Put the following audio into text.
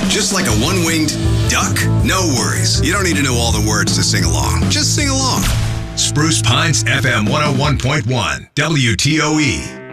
Just like a one-winged duck? No worries. You don't need to know all the words to sing along. Just sing along. Spruce Pines FM 101.1 WTOE.